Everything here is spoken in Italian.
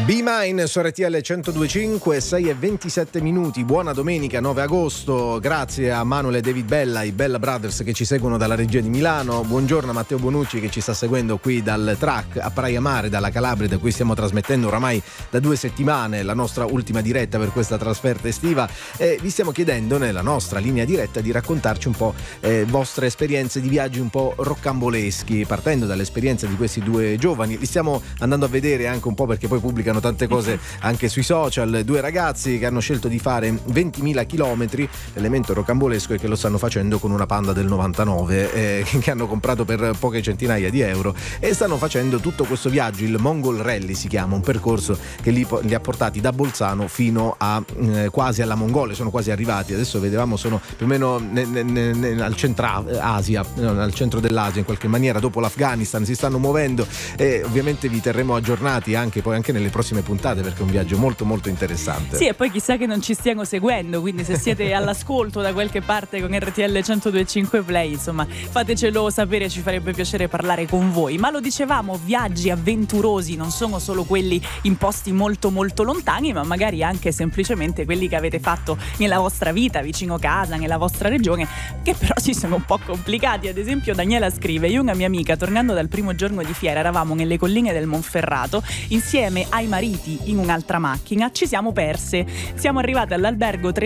Be Mine su RTL 102.5, 6:27. Buona domenica 9 agosto. Grazie a Manuel e David Bella, i Bella Brothers, che ci seguono dalla regia di Milano. Buongiorno a Matteo Bonucci, che ci sta seguendo qui dal track a Praia Mare, dalla Calabria, da cui stiamo trasmettendo oramai da 2 settimane la nostra ultima diretta per questa trasferta estiva. Vi stiamo chiedendo nella nostra linea diretta di raccontarci un po' vostre esperienze di viaggi un po' roccamboleschi, partendo dall'esperienza di questi due giovani. Li stiamo andando a vedere anche un po' perché poi pubblicano tante cose anche sui social. Due ragazzi che hanno scelto di fare 20.000 chilometri. L'elemento rocambolesco è che lo stanno facendo con una Panda del 99 che hanno comprato per poche centinaia di euro, e stanno facendo tutto questo viaggio. Il Mongol Rally si chiama, un percorso che li ha portati da Bolzano fino a quasi alla Mongolia. Sono quasi arrivati, adesso vedevamo, sono più o meno al centro Asia, al centro dell'Asia in qualche maniera. Dopo l'Afghanistan si stanno muovendo, e ovviamente vi terremo aggiornati anche nelle prossime puntate, perché è un viaggio molto molto interessante. Sì, e poi chissà che non ci stiano seguendo, quindi se siete all'ascolto da qualche parte con RTL 102.5 Play, insomma, fatecelo sapere, ci farebbe piacere parlare con voi. Ma lo dicevamo, viaggi avventurosi non sono solo quelli in posti molto molto lontani, ma magari anche semplicemente quelli che avete fatto nella vostra vita, vicino casa, nella vostra regione, che però ci sono un po' complicati. Ad esempio Daniela scrive: io e una mia amica, tornando dal primo giorno di fiera, eravamo nelle colline del Monferrato insieme ai mariti in un'altra macchina, ci siamo perse, siamo arrivate all'albergo 3